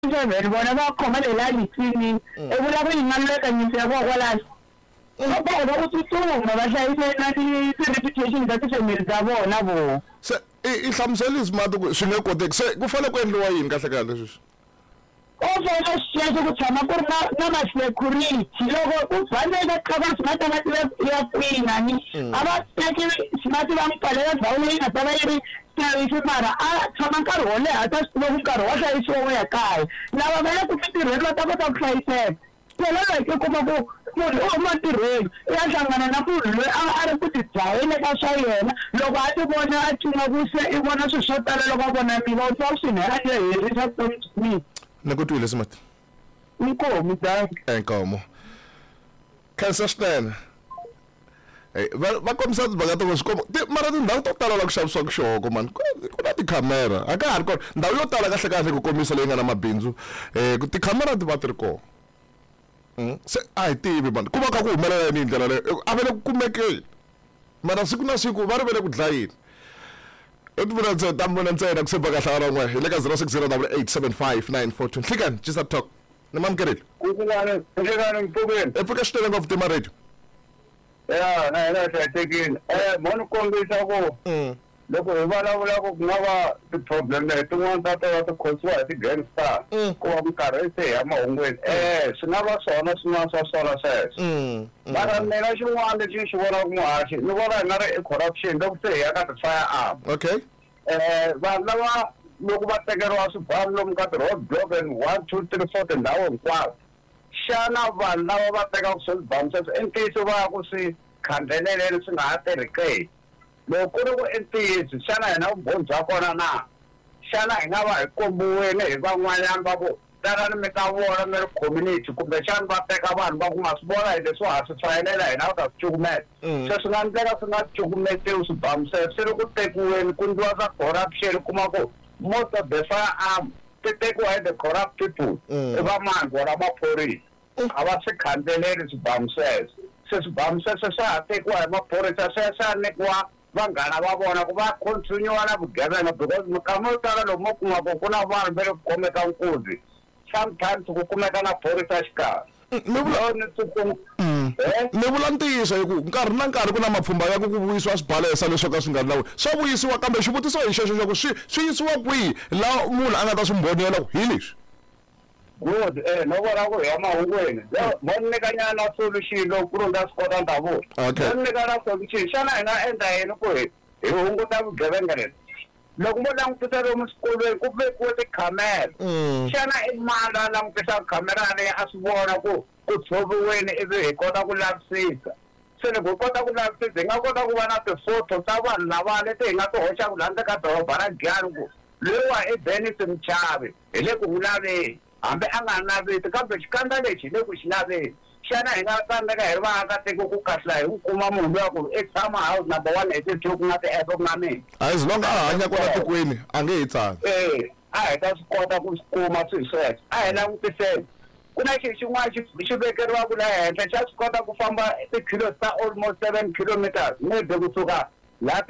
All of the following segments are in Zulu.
vele bona bakhomelela litsini ekula kuyingaluleka ngise kwakwalana ngoba ukuthi bahlayise nathi reputation that family zabona bo se ihlamusela izimati sinekode kufanele kwendliwa yini kahle kahle sisi Ofa siyase kuthama kurna nama-security loko kufanele qhabanisa ngathi abantu yakwina ni abatheke simathi bambhalela ndawoni ngasabayiri service mara tshama nkarhi wo leha ta swi tiva ku nkarhi wa hlayisiwa wo ya kaya lava va le ku mintirhweni va ta kota ku hlayiseka phela like kuma ku munhu u huma ntirhweni i ya hlangana na munhu loyi a ri ku tidlayeni ka swa yena loko a ti vona a cina ku se i vona swilo swo tala loko a vona mina u twa ku swi nela nge herisa vutomi bya mina nakutwile smart inkomo danke enkomo khensa swinene va kombisa tibaka to swikomo mara tindhawu to tala la ku xavisiwa xoko man ku na tikhamera a ka ha ri kona ndhawu yo tala kahle kahle ku kombisa leyi nga na mabindzu tikhamera ti va ti ri kona se a hi tivi man ku va kha ku humelela yini hi ndlela leyo a vele ku kumekeni mara siku na siku va ri vele ku dlayini Edvuna tambona ntsena kusepa kahle ara n'we hi le ka 0608759420 Hlikani just talk ni mamkerele Kunjani mpukeni epfuka xitele ngopfu tima radio ya na hlayisekile mona kombisa ku loko hi vulavula ku nga va ti-problem letin'wana ta tona ti khosiwa hi ti-gangster ku va minkarhi se ya mahungweni swi nga va swona swin'wana swa swona sweswo mara mina xin'wana lexi xi vonaka muhaxi ni vona hi nga ri i corruption loko se hi ya ka ti-fire arm okay vanhu lava loko va tekeriwa swibamu lomu ka ti-road block and 1 2 3 4 tindhawu hinkwato xana vanhu lava va tekaka swibamu sweswo i ntiyiso va ya ku swi khandzeleleni swi nga ha tirhi ke loko ku ri ku i ntiyiso xana hi na vumbhoni bya kona na xana hi nga va hi kombiwile hi van'wanyana va ku tanani mi ta vona mi ri community kumbexana va teka vanhu va ku nga swi vona hi leswi ha swi fayelela hina va ta swi cukumeta se swi nga ndleka swi nga cukumetiwi swibamu sweswo swi ri ku tekiweni ku ndliwa swa corruption kuma ku most of the firearm ti tekiwa hi the corrupt people i vamani vona maphorisa a va swi khandzeleli swibamu sweswo se swibamu sweswo swa ha tekiwa hi maphorisa sweswo a nyikiwa vanghana va vona ku va continue na vugevenga because mikama yo tala lomu mo kumaka ku na vanhu va le ku kumeka nkuzi sometimes ku kumeka na phorisa xikarhi ni vula ntiyiso hi ku nkarhi na nkarhi ku na mapfhumba ya ku vuyisiwa swibalesa leswo ka swi nga ri nawini swa vuyisiwa kambe xivutiso hi xexo xa ku swi yisiwa kwihi la munhu a nga ta swi mbonela ku hi leswi good no vona ku hi ya mahungweni mo nyikanyana na solution loko ku ri nga swi kota ndhavuko mo nyika na solution xana hi nga endla yini ku hi hunguta vugevenga lebyi loko mo langutisa lomu swikolweni ku vekiwe tikhamera xana i mani a langutisa khamera leyi a swi vona ku tshoviweni ivi hi kota ku lavisisa se loko hi kota ku lavisisa hi nga kota ku va na tifoto ta vanhu lava leti hi nga ti hoxaku laha ndzeni ka doroba ra Giyani ku loyiwa i Dennis Mchavi hi le ku n'wi laveni hambi a nga naveti kambe xikandza lexi hi le ku xi laveni xana hi nga tsandzeka hi ri vaakatiko ku kahlula hi n'wi kuma munhu luya ku i tshama house number 1 hi ti-2 ku nga ti-app ku nga mina as long a hanya kwala tikweni a nge hi tsani a hi ta swi kota ku swi kuma swilo sweswo a hi langutiseni ku na xi xin'wana xi vekeriwaku la henhla xa swi kota ku famba ti-kilos ta almost 7 kilometers maybe kusuka laha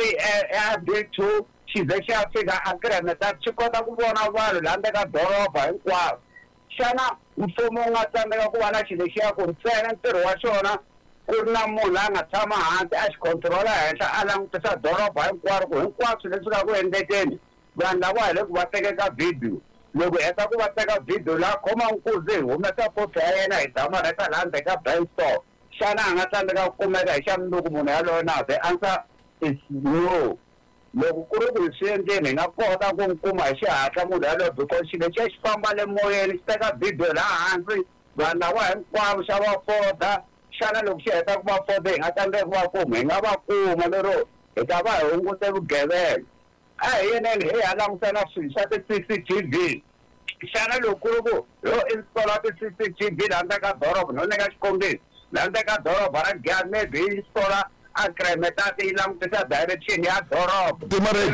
ti-A2 xi ze xi ya fika a kilometers xi kota ku vona vanhu laha ndzeni ka doroba hinkwavo xana mfumo wu nga tsandzeka ku va na xilo lexiya ku ntsena ntirho wa xona ku ri na munhu a nga tshama hansi a xi controla henhla a langutisa doroba hinkwaro ku hinkwaswo leswi nga ku endlekeni vanhu lava hi le ku va tekeka video loko hi heta ku va teka video laha khoma nkuzi hi humesa foto ya yena hi damarheta laha ndzeni ka brainstorm xana a nga tsandzeka ku kumeka hi xa mundzuku munhu yaloyo na the answer is no loko ku ri ku hi swi endleni hi nga kota ku n'wi kuma hi xihatla munhu yaloyo because xilo lexiya xi famba le moyeni xi teka video laha hansi vanhu lava hinkwavo xa va foda xana loko xi heta ku va foda hi nga tsandzeka ku va kuma hi nga va kuma lero hi ta va hi hungute vugevenga a hi yeneni hi ya langutisana swilo swa ti-CCTV xana loko ku ri ku yo installa ti-CCTV laha ndzeni ka doroba no nyika xikombiso laha ndzeni ka doroba ra Giyani maybe hi installa a kremetati yi langutisa direction ya doroba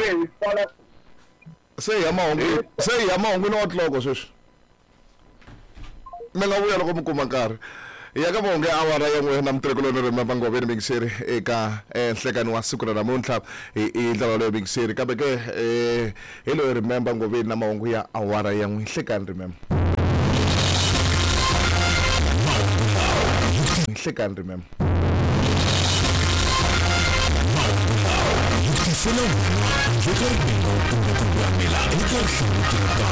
se hi ya mahungwini wa tloko sweswi mi nga vuya loko mi kuma nkarhi ya ka mahungu ya awara ya n'we na mutirhekuloni Remember Ngobeni Mingishiri eka nhlekani wa siku ra namuntlha hi ndlela leyo Mingishiri kambe ke hi loyi Remember Ngobeni na mahungu ya awara ya n'we nhlekani Remember kahle kanti mem Ukufuna nje